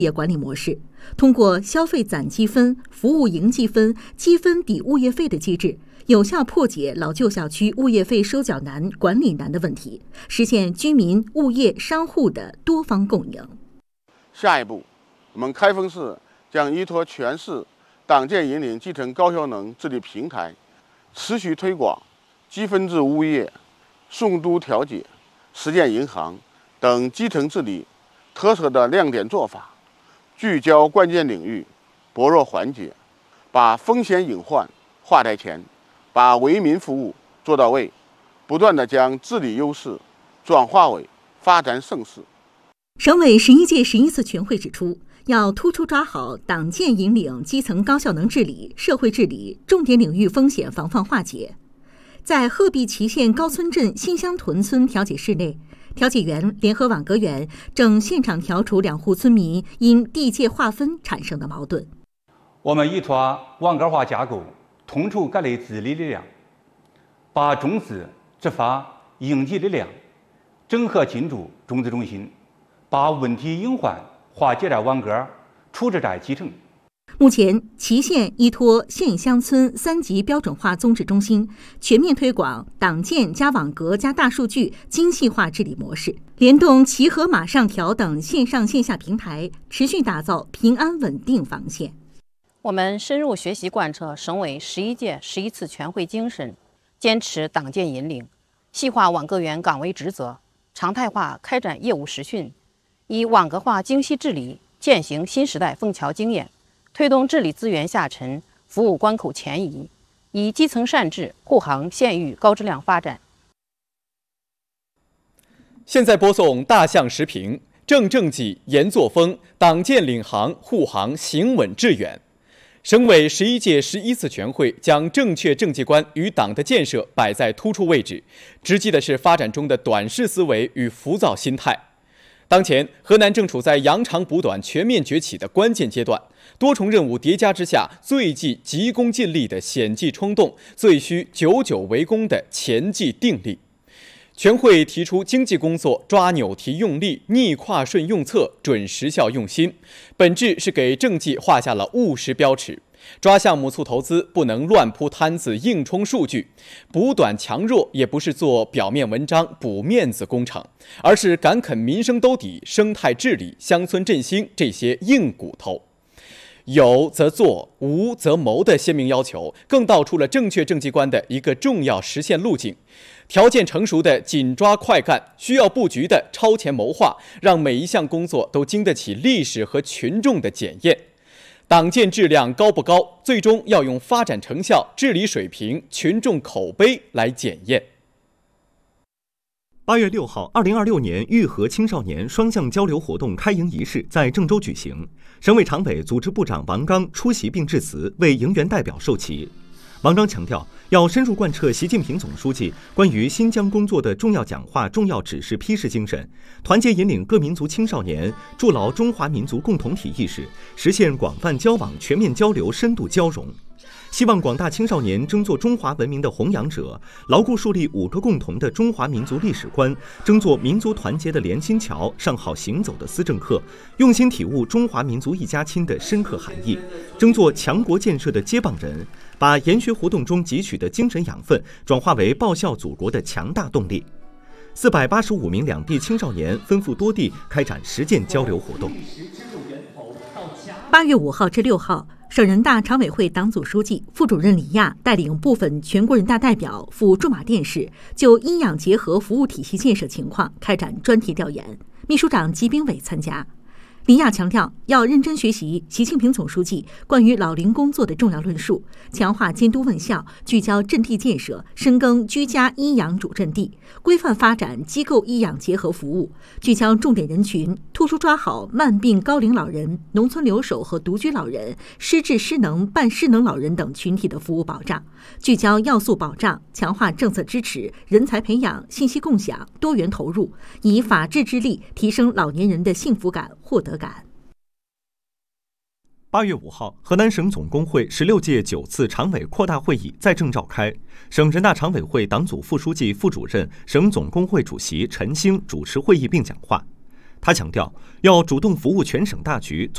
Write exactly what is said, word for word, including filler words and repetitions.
业管理模式，通过消费攒积分、服务赢积分、积分抵物业费的机制，有效破解老旧小区物业费收缴难、管理难的问题，实现居民、物业、商户的多方共赢。 下一步，我们开封市将依托全市党建引领基层高效能治理平台，持续推广积分制物业、送都调解、实践银行等基层治理特色的亮点做法，聚焦关键领域、薄弱环节，把风险隐患化在前，把为民服务做到位，不断地将治理优势转化为发展盛世。 省委十一届十一次全会指出，要突出抓好党建引领基层高效能治理、社会治理重点领域风险防范化解。在鹤壁祁县高村镇新乡屯村调解室内，调解员联合网格员正现场调处两户村民因地界划分产生的矛盾。 我们依托网格化架构，统筹各类治理力量，把种子、执法、应急力量整合进驻种子中心，把问题隐患化解在网格，处置在基层。 目前，祁县依托县乡村三级标准化综治中心，全面推广党建加网格加大数据精细化治理模式，联动祁和马上调等线上线下平台，持续打造平安稳定防线。 我们深入学习贯彻省委十一届十一次全会精神，坚持党建引领，细化网格员岗位职责，常态化开展业务实训，以网格化精细治理践行新时代枫桥经验，推动治理资源下沉、服务关口前移，以基层善治护航县域高质量发展。 现在播送大象时评：正政绩、严作风，党建领航护航行稳致远。省委十一届十一次全会将正确政绩观与党的建设摆在突出位置，直击的是发展中的短视思维与浮躁心态。当前，河南正处在扬长补短、全面崛起的关键阶段，多重任务叠加之下，最忌急功近利的险计冲动，最需久久为功的前计定力。全会提出经济工作抓纽提用力、逆跨顺用策、准时效用心，本质是给政绩画下了务实标尺。抓项目促投资不能乱铺摊子、硬冲数据，补短强弱也不是做表面文章、补面子工程，而是敢啃民生兜底、生态治理、乡村振兴这些硬骨头。有则做，无则谋的鲜明要求，更道出了正确政绩观的一个重要实现路径。条件成熟的紧抓快干，需要布局的超前谋划，让每一项工作都经得起历史和群众的检验。党建质量高不高，最终要用发展成效、治理水平、群众口碑来检验。 八月六号，二零二六年育和青少年双向交流活动开营仪式在郑州举行。省委常委、组织部长王刚出席并致辞，为营员代表授旗。王刚强调，要深入贯彻习近平总书记关于新疆工作的重要讲话、重要指示批示精神，团结引领各民族青少年筑牢中华民族共同体意识，实现广泛交往、全面交流、深度交融。希望广大青少年争做中华文明的弘扬者，牢固树立五个共同的中华民族历史观，争做民族团结的连心桥、上好行走的思政课，用心体悟中华民族一家亲的深刻含义，争做强国建设的接棒人，把研学活动中汲取的精神养分转化为报效祖国的强大动力。四百八十五名两地青少年分赴多地开展实践交流活动。 八月五号至六号，省人大常委会党组书记、副主任李亚带领部分全国人大代表赴驻马店市，就医养结合服务体系建设情况开展专题调研。秘书长吉炳伟参加。李亚强调，要认真学习习近平总书记关于老龄工作的重要论述，强化监督问效，聚焦阵地建设，深耕居家医养主阵地，规范发展机构医养结合服务，聚焦重点人群，突出抓好慢病高龄老人、农村留守和独居老人、失智失能、半失能老人等群体的服务保障，聚焦要素保障，强化政策支持、人才培养、信息共享、多元投入，以法治之力提升老年人的幸福感、获得感。 八月五号，河南省总工会十六届九次常委扩大会议在郑召开，省人大常委会党组副书记、副主任、省总工会主席陈兴主持会议并讲话。他强调，要主动服务全省大局。